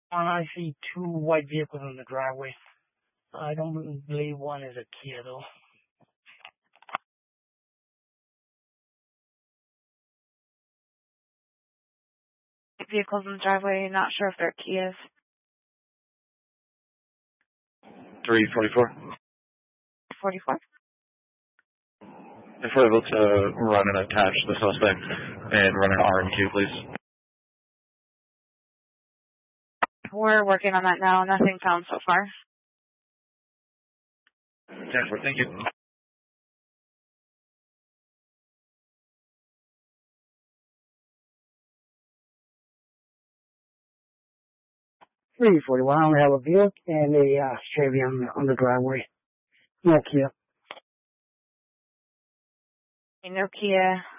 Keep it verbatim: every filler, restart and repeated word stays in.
And I see two white vehicles in the driveway. I don't believe one is a Kia though. Vehicles in the driveway, not sure if they're Kias. three forty-four. forty-four? If we're able to run and attach the suspect and run an R M Q, please. We're working on that now. Nothing found so far. ten four, thank you. three forty-one, I only have a Buick and a uh, Chevy on the, on the driveway. No Kia. No Kia.